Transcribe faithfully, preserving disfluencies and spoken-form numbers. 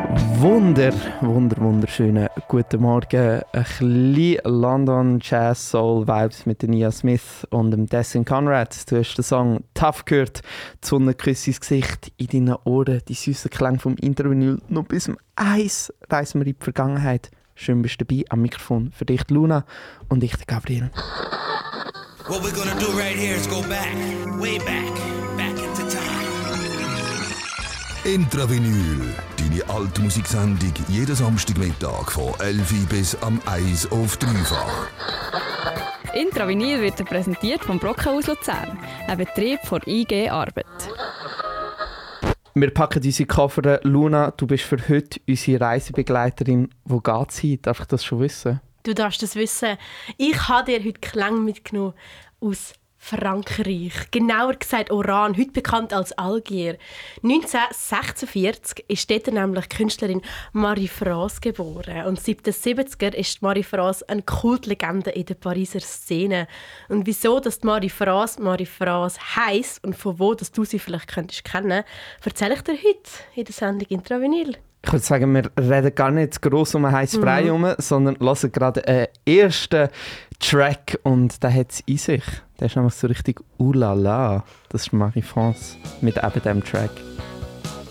Wunder, wunder, wunderschönen guten Morgen. Ein bisschen London Jazz Soul Vibes mit der Nia Smith und dem Destin Conrad. Du hast den Song Tough gehört. Die Sonne küsst ins Gesicht, in deinen Ohren, die süßen Klänge vom Intervinyl. Noch bis zum Eis reisen wir in die Vergangenheit. Schön bist du dabei am Mikrofon. Für dich Luna und ich, Gabriel. What we're gonna do right here is go back, way back, back into time. Intravinyl, deine alte Musiksendung jeden Samstagmittag von elf bis am eins auf dreifach. Intravinyl wird präsentiert vom Brockhaus Luzern, ein Betrieb von I G Arbeit. Wir packen unsere Koffer. Luna, du bist für heute unsere Reisebegleiterin. Wo geht sie? Darf ich das schon wissen? Du darfst das wissen. Ich habe dir heute Klänge mitgenommen aus Frankreich. Genauer gesagt Oran, heute bekannt als Algier. neunzehnhundertsechsundvierzig ist dort nämlich die Künstlerin Marie-France geboren. Und siebzehnhundertsiebziger ist Marie-France eine Kultlegende in der Pariser Szene. Und wieso dass Marie-France Marie-France heisst und von wo dass du sie vielleicht könntest kennen, erzähle ich dir heute in der Sendung Intravinyl. Ich würde sagen, wir reden gar nicht gross um einen heißen Brei herum, mhm. sondern hören gerade einen ersten Track und der hat es in sich. Der ist nämlich so richtig «Oulala». Das ist Marie-France mit eben diesem Track.